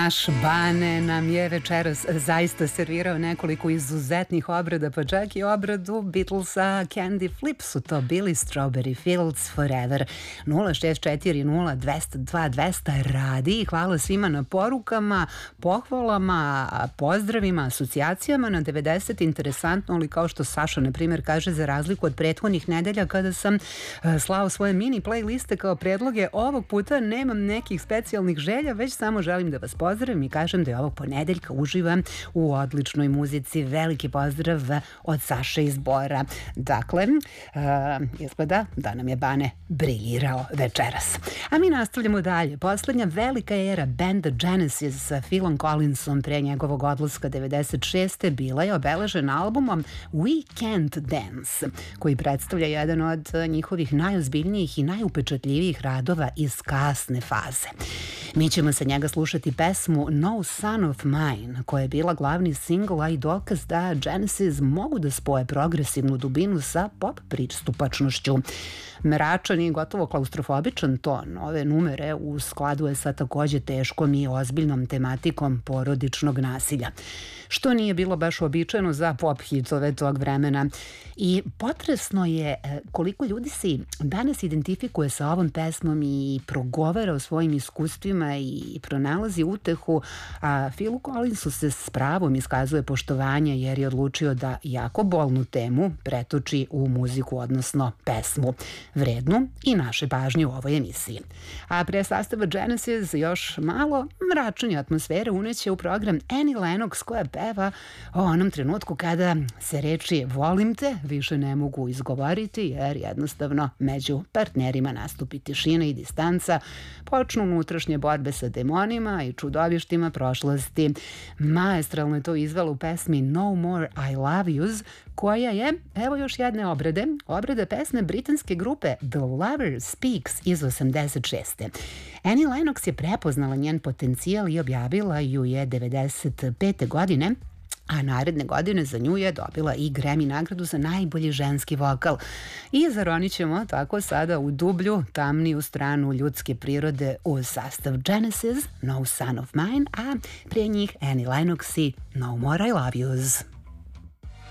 Naš Bane nam je večeras zaista servirao nekoliko izuzetnih obrada, pa čak i obradu Beatlesa Candy Flip su to bili Strawberry Fields Forever. 0640 202 200 radi. Hvala svima na porukama, pohvalama, pozdravima, asocijacijama na 90. Interesantno, ali kao što Saša, na primjer, kaže, za razliku od prethodnih nedelja kada sam slao svoje mini playliste kao predloge, ovog puta nemam nekih specijalnih želja, već samo želim da vas pozdravim i kažem da je ovog ponedeljka uživam u odličnoj muzici. Veliki pozdrav od Saše iz Bora. Dakle, izgleda da nam je Bane briljirao večeras. A mi nastavljamo dalje. Poslednja velika era benda Genesis sa Philom Collinsom pre njegovog odlaska 96. bila je obeležena albumom We Can't Dance, koji predstavlja jedan od njihovih najozbiljnijih i najupečatljivijih radova iz kasne faze. Mi ćemo sa njega slušati pesmu No Son of Mine, koja je bila glavni singl, a i dokaz da Genesis mogu da spoje progresivnu dubinu sa pop pristupačnošću. Mračan i gotovo klaustrofobičan ton ove numere u skladu je sa takođe teškom i ozbiljnom tematikom porodičnog nasilja, što nije bilo baš uobičajeno za pop hitove tog vremena. I potresno je koliko ljudi se danas identifikuje sa ovom pesmom i progovara o svojim iskustvima i pronalazi utehu, a Philu Collinsu se s pravom iskazuje poštovanje jer je odlučio da jako bolnu temu pretoči u muziku, odnosno pesmu, vrednu i naše pažnje u ovoj emisiji. A pre sastava Genesis još malo mračnije atmosfere uneće u program Annie Lennox, koja peva o onom trenutku kada se reči volim te više ne mogu izgovoriti jer jednostavno među partnerima nastupi tišina i distanca, počnu unutrašnje borbe sa demonima i čudovištima prošlosti. Maestralno je to izvela u pesmi No More I Love Yous, koja je, evo još jedne obrade pesme britanske grupe The Lover Speaks iz 86. Annie Lennox je prepoznala njen potencijal i objavila ju je 95. godine, a naredne godine za nju je dobila i Grammy nagradu za najbolji ženski vokal. I zaronit ćemo tako sada u dublju, tamniju stranu ljudske prirode uz sastav Genesis, No Son of Mine, a prije njih Annie Lennox i No More I Love Yous.